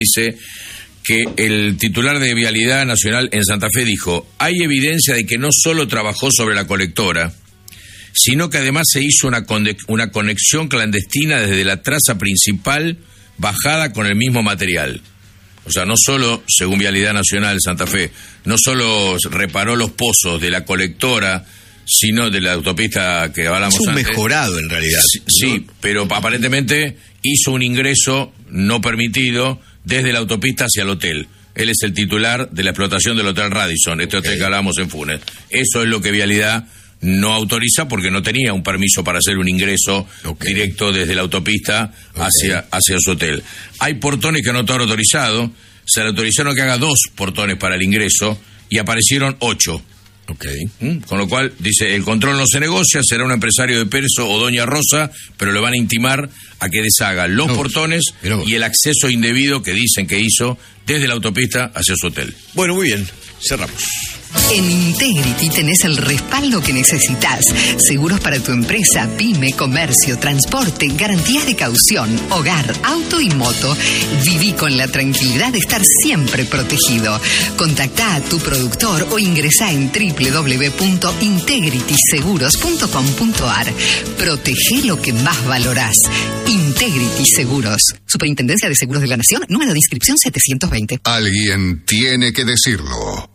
dice que el titular de Vialidad Nacional en Santa Fe dijo: hay evidencia de que no solo trabajó sobre la colectora, sino que además se hizo una conexión clandestina desde la traza principal bajada con el mismo material. O sea, no solo, según Vialidad Nacional Santa Fe, no solo reparó los pozos de la colectora, sino de la autopista que hablamos antes. Es un mejorado, en realidad. Sí, pero aparentemente hizo un ingreso no permitido desde la autopista hacia el hotel. Él es el titular de la explotación del Hotel Radisson, este hotel que hablamos en Funes. Eso es lo que Vialidad no autoriza porque no tenía un permiso para hacer un ingreso directo desde la autopista hacia su hotel. Hay portones que no están autorizados, se le autorizaron que haga 2 portones para el ingreso y aparecieron 8. Con lo cual, dice, el control no se negocia, será un empresario de Perso o Doña Rosa, pero le van a intimar a que deshaga los portones y el acceso indebido que dicen que hizo desde la autopista hacia su hotel. Bueno, muy bien, cerramos. En Integrity tenés el respaldo que necesitas. Seguros para tu empresa, pyme, comercio, transporte, garantías de caución, hogar, auto y moto. Viví con la tranquilidad de estar siempre protegido. Contactá a tu productor o ingresá en www.integrityseguros.com.ar. Protege lo que más valorás. Integrity Seguros. Superintendencia de Seguros de la Nación, número de inscripción 720. Alguien tiene que decirlo.